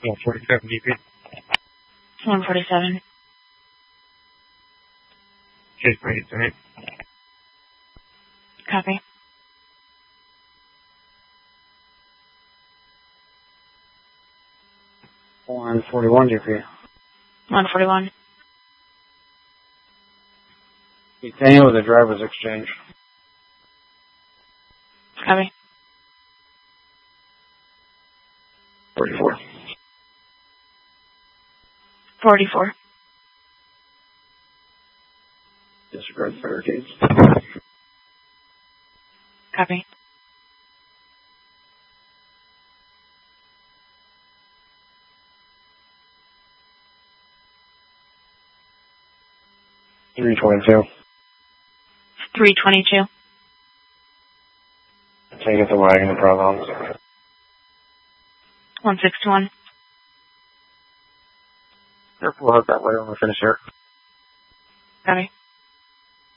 147 DP. 147. Chase by 8 Copy. $141 DP. 141. Daniel with the driver's exchange. Copy. 44. 44. Disregard barricades. Copy. $322. 322. Take it the wagon to Providence. 161. We'll head that way when we finish here. Copy.